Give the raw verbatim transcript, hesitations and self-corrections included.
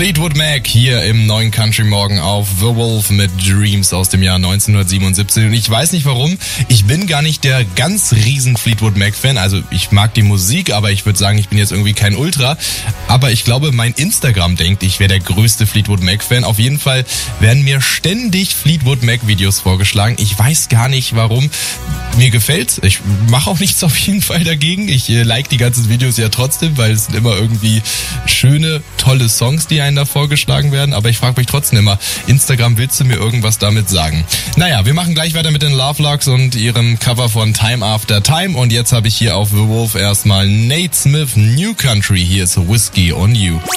Fleetwood Mac hier im neuen Country Morgen auf The Wolf mit Dreams aus dem Jahr neunzehnhundertsiebenundsiebzig. Und ich weiß nicht warum, ich bin gar nicht der ganz riesen Fleetwood Mac Fan. Also ich mag die Musik, aber ich würde sagen, ich bin jetzt irgendwie kein Ultra. Aber ich glaube, mein Instagram denkt, ich wäre der größte Fleetwood Mac Fan. Auf jeden Fall werden mir ständig Fleetwood Mac Videos vorgeschlagen. Ich weiß gar nicht warum. Mir gefällt's. Ich mache auch nichts auf jeden Fall dagegen. Ich äh, like die ganzen Videos ja trotzdem, weil es sind immer irgendwie schöne, tolle Songs, die einen da vorgeschlagen werden. Aber ich frage mich trotzdem immer, Instagram, willst du mir irgendwas damit sagen? Naja, wir machen gleich weiter mit den Lovelockz und ihrem Cover von Time After Time. Und jetzt habe ich hier auf The Wolf erstmal Nate Smith, New Country. Hier ist Whiskey on You.